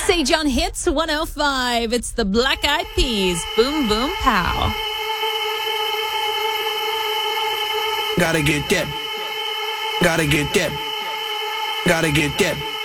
Sage on Hits 105. It's the Black Eyed Peas. Boom, boom, pow. Gotta get that. Gotta get that. Gotta get that.